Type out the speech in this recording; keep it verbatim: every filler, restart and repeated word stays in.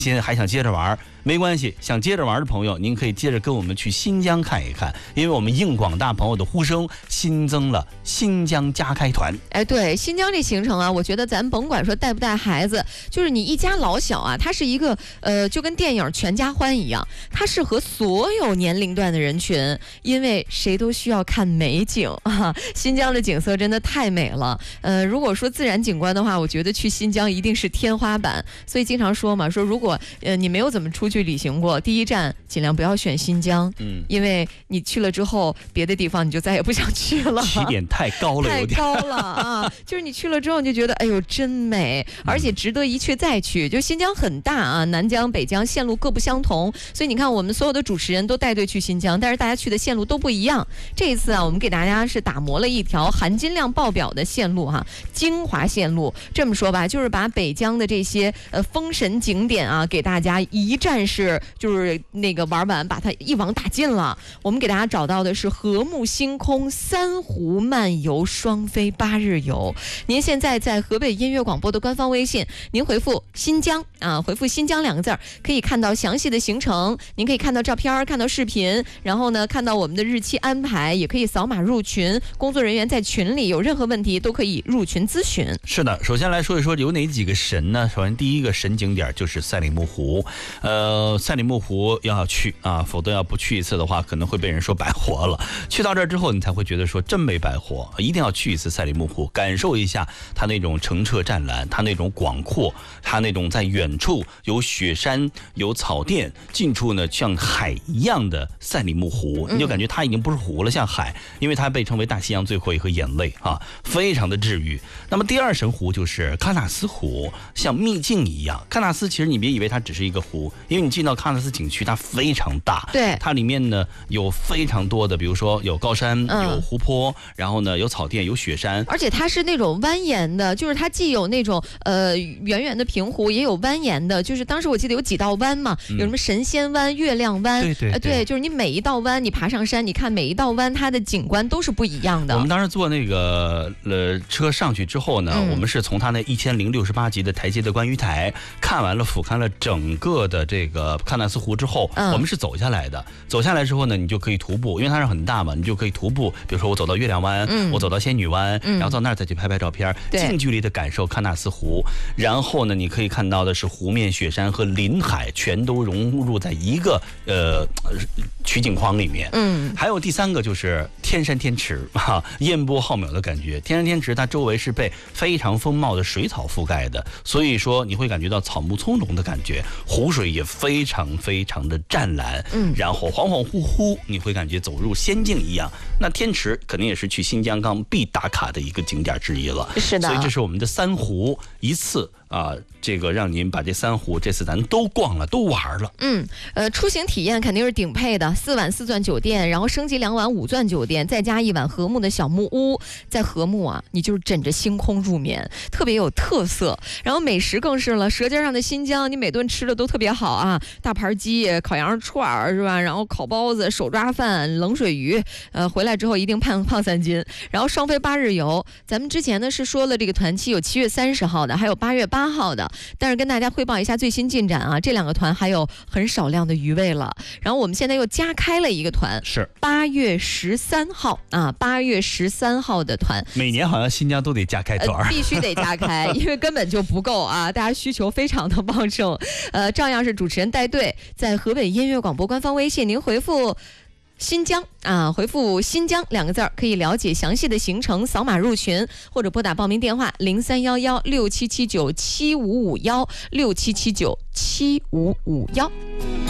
现在还想接着玩，没关系，想接着玩的朋友，您可以接着跟我们去新疆看一看，因为我们应广大朋友的呼声，新增了新疆加开团。 哎，对，新疆这行程啊，我觉得咱甭管说带不带孩子，就是你一家老小啊，它是一个呃，就跟电影全家欢一样，它适合所有年龄段的人群，因为谁都需要看美景啊。新疆的景色真的太美了，呃，如果说自然景观的话，我觉得去新疆一定是天花板，所以经常说嘛，说如果呃你没有怎么出去旅行过，第一站尽量不要选新疆，嗯，因为你去了之后，别的地方你就再也不想去了， 起点太高了， 太高了啊！就是你去了之后，你就觉得哎呦真美，而且值得一去再去。就新疆很大啊，南疆、北疆线路各不相同，所以你看我们所有的主持人都带队去新疆，但是大家去的线路都不一样。这一次啊，我们给大家是打磨了一条含金量爆表的线路哈、啊，精华线路。这么说吧，就是把北疆的这些呃封神景点啊，给大家一站式就是那个玩完，把它一网打尽了。我们给大家找到的是和睦星空三湖漫游双飞八日游。您现在在河北音乐广播的官方微信，您回复新疆啊，回复新疆两个字儿，可以看到详细的行程，您可以看到照片，看到视频，然后呢看到我们的日期安排，也可以扫码入群，工作人员在群里有任何问题都可以入群咨询。 是的，首先来说一说有哪几个神呢？首先第一个神景点就是赛里木湖，呃，赛里木湖要去啊，否则要不去一次的话，可能会被人说白活了。去到这儿之后，你才会觉得说真没白活，一定要去一次赛里木湖，感受一下它那种澄澈湛蓝，它那种广阔，它那种在远处有雪山有草甸，近处呢像海一样的赛里木湖，你就感觉它已经不是湖了，像海，因为它被称为大西洋最后一颗眼泪啊，非常的治愈。那么第二神湖就是喀纳斯湖，像秘境一样。喀纳斯其实你别以为它只是一个湖，因为你进到喀纳斯景区，它非常大， 对， 它里面呢有非常多的，比如说有高山、嗯、有湖泊，然后呢有草甸有雪山， 而且它是那种蜿蜒的，就是它既有那种呃圆圆的平湖，也有蜿蜒的，就是当时我记得有几道弯嘛，嗯、有什么神仙湾、月亮湾， 对对 对,、呃、 对，就是你每一道弯，你爬上山，你看每一道弯它的景观都是不一样的。 我们当时坐那个呃车上去之后呢，嗯、我们是从它那一千零六十八级的台阶的观鱼台看完了俯瞰了整个的这个喀纳斯湖之后，嗯、我们是走下来的。走下来之后呢，你就可以徒步，因为它是很大嘛，你就可以徒步。比如说我走到月亮湾，嗯、我走到仙女湾，嗯、然后到那儿再去拍拍照片，近距离的感受喀纳斯湖。然后呢，你可以看到的是湖面、雪山和临海全都融入在一个呃取景框里面。嗯，还有第三个就是天山天池哈，烟波浩渺的感觉。天山天池它周围是被非常丰茂的水草覆盖的，所以说你会感觉到草木葱茏的感觉，湖水也非常非常的湛蓝，嗯，然后恍恍惚惚你会感觉走入仙境一样。那天池肯定也是去新疆刚必打卡的一个景点之一了， 是的。 所以这是我们的三湖一次啊，这个让您把这三湖这次咱都逛了，都玩了。 嗯，呃，出行体验肯定是顶配的，四晚四钻酒店，然后升级两晚五钻酒店，再加一晚和睦的小木屋，在和睦啊，你就是枕着星空入眠，特别有特色。然后美食更是了，舌尖上的新疆，你每顿吃的都特别好啊，大盘鸡、烤羊肉串儿是吧？然后烤包子、手抓饭、冷水鱼，呃，回来之后一定胖胖三斤。然后双飞八日游，咱们之前呢是说了这个团期有七月三十号的，还有八月八号的，但是跟大家汇报一下最新进展啊，这两个团还有很少量的余位了。然后我们现在又加开了一个团， 是八月十三号啊，八月十三号的团， 每年好像新疆都得加开团、呃， 必须得加开，因为根本就不够啊，大家需求非常的旺盛。呃，照样是主持人带队，在河北音乐广播官方微信，您回复新疆啊，回复新疆两个字儿，可以了解详细的行程，扫码入群或者拨打报名电话零三幺幺六七七九七五五幺六七七九七五五幺。